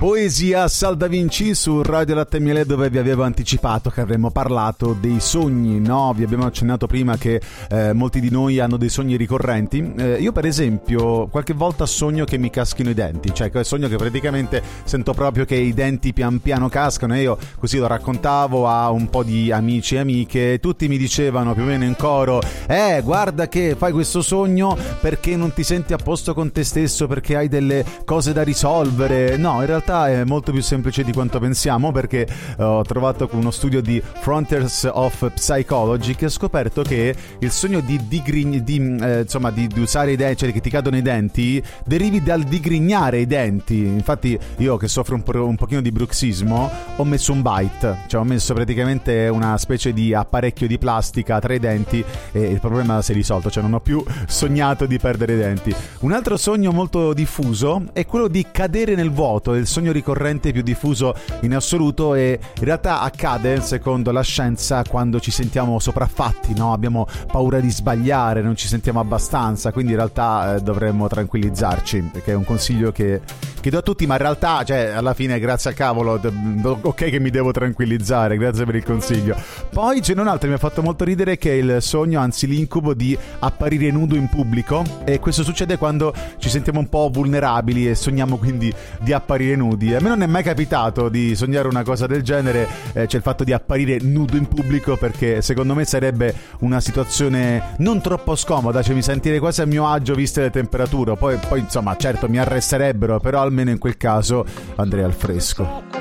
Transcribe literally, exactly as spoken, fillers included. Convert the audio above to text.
Poesia Sal Da Vinci su Radio Latte e Miele, dove vi avevo anticipato che avremmo parlato dei sogni, no? Vi abbiamo accennato prima che eh, molti di noi hanno dei sogni ricorrenti. Eh, io per esempio qualche volta sogno che mi caschino i denti, cioè sogno che praticamente sento proprio che i denti pian piano cascano, e io così lo raccontavo a un po' di amici e amiche, e tutti mi dicevano più o meno in coro: eh guarda che fai questo sogno perché non ti senti a posto con te stesso, perché hai delle cose da risolvere. No, in realtà è molto più semplice di quanto pensiamo, perché uh, ho trovato uno studio di Frontiers of Psychology che ha scoperto che il sogno di, digri- di, eh, insomma, di, di usare i denti, cioè che ti cadono i denti, derivi dal digrignare i denti. Infatti io, che soffro un, po- un pochino di bruxismo, ho messo un bite, cioè ho messo praticamente una specie di apparecchio di plastica tra i denti e il problema si è risolto, cioè non ho più sognato di perdere i denti. Un altro sogno molto diffuso è quello di cadere nel vuoto, il sogno ricorrente più diffuso in assoluto, e in realtà accade, secondo la scienza, quando ci sentiamo sopraffatti, no? Abbiamo paura di sbagliare, non ci sentiamo abbastanza, quindi in realtà eh, dovremmo tranquillizzarci, perché è un consiglio che, che do a tutti, ma in realtà, cioè, alla fine, grazie al cavolo, ok che mi devo tranquillizzare, grazie per il consiglio. Poi c'è un altro che mi ha fatto molto ridere, che è il sogno, anzi l'incubo, di apparire nudo in pubblico, e questo succede quando ci sentiamo un po' vulnerabili e sogniamo quindi di apparire nudi. A me non è mai capitato di sognare una cosa del genere, eh, c'è il fatto di apparire nudo in pubblico, perché secondo me sarebbe una situazione non troppo scomoda, cioè mi sentirei quasi a mio agio viste le temperature. Poi, poi insomma, certo mi arresterebbero, però almeno in quel caso andrei al fresco.